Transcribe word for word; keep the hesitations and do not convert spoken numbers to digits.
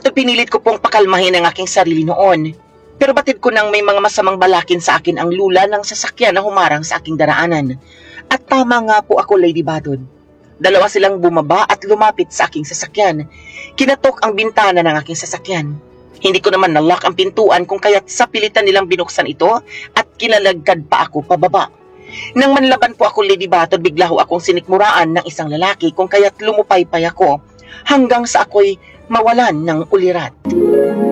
Batod pinilit ko pong pakalmahin ang aking sarili noon. Pero batid ko nang may mga masamang balakin sa akin ang lula ng sasakyan na humarang sa aking daraanan. At tama nga po ako, Lady Batod. Dalawa silang bumaba at lumapit sa aking sasakyan. Kinatok ang bintana ng aking sasakyan. Hindi ko naman nalock ang pintuan kung kaya't sa pilitan nilang binuksan ito at kinalagkad pa ako pababa. Nang manlaban po ako, Lady Batod, bigla ho akong sinikmuraan ng isang lalaki kung kaya't lumupaypay ako hanggang sa ako'y mawalan ng ulirat.